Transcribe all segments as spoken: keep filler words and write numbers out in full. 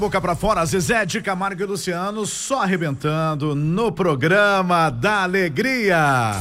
Boca pra fora, Zezé de Camargo e Luciano só arrebentando no programa da alegria.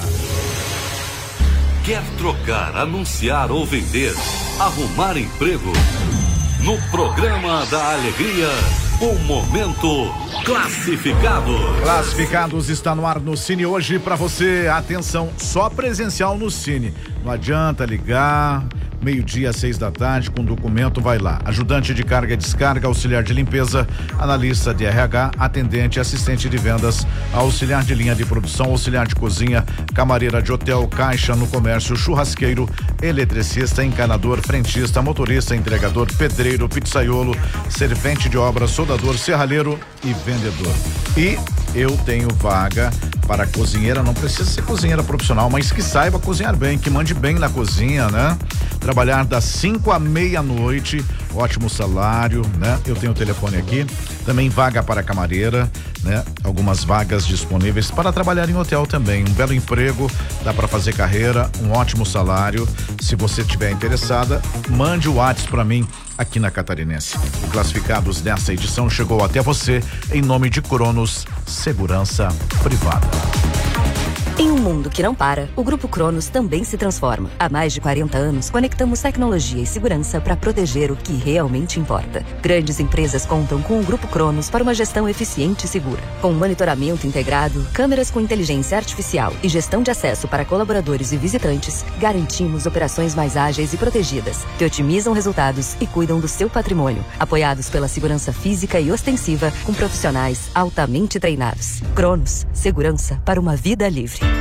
Quer trocar, anunciar ou vender, arrumar emprego? No programa da alegria, o momento Classificados. Classificados está no ar no Cine hoje para você. Atenção, só presencial no Cine. Não adianta ligar. Meio-dia às seis da tarde, com documento, vai lá. Ajudante de carga e descarga, auxiliar de limpeza, analista de R H, atendente, assistente de vendas, auxiliar de linha de produção, auxiliar de cozinha, camareira de hotel, caixa no comércio, churrasqueiro, eletricista, encanador, frentista, motorista, entregador, pedreiro, pizzaiolo, servente de obra, soldador, serralheiro e vendedor. E eu tenho vaga para cozinheira, não precisa ser cozinheira profissional, mas que saiba cozinhar bem, que mande bem na cozinha, né? Trabalhar das cinco à meia-noite, ótimo salário, né? Eu tenho o telefone aqui, também vaga para camareira, né? Algumas vagas disponíveis para trabalhar em hotel também, um belo emprego, dá para fazer carreira, um ótimo salário. Se você estiver interessada, mande o WhatsApp para mim aqui na Catarinense. O Classificados dessa edição chegou até você em nome de Cronos Segurança Privada. Em um mundo que não para, o Grupo Cronos também se transforma. Há mais de quarenta anos, conectamos tecnologia e segurança para proteger o que realmente importa. Grandes empresas contam com o Grupo Cronos para uma gestão eficiente e segura. Com monitoramento integrado, câmeras com inteligência artificial e gestão de acesso para colaboradores e visitantes, garantimos operações mais ágeis e protegidas, que otimizam resultados e cuidam do seu patrimônio, apoiados pela segurança física e ostensiva, com profissionais altamente treinados. Cronos, segurança para uma vida livre.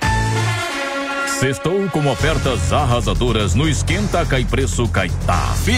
Sextou com ofertas arrasadoras no Esquenta Cai Preço Caetá.